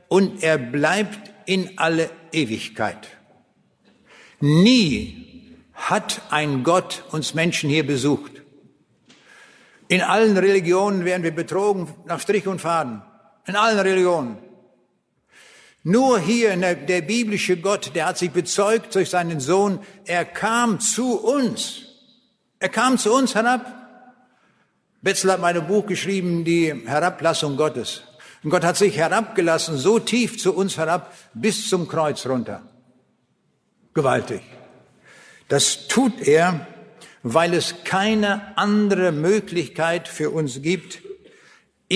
und er bleibt in alle Ewigkeit. Nie hat ein Gott uns Menschen hier besucht. In allen Religionen werden wir betrogen nach Strich und Faden. In allen Religionen. Nur hier der biblische Gott, der hat sich bezeugt durch seinen Sohn. Er kam zu uns. Er kam zu uns herab. Betzel hat mein Buch geschrieben, die Herablassung Gottes. Und Gott hat sich herabgelassen, so tief zu uns herab, bis zum Kreuz runter. Gewaltig. Das tut er, weil es keine andere Möglichkeit für uns gibt,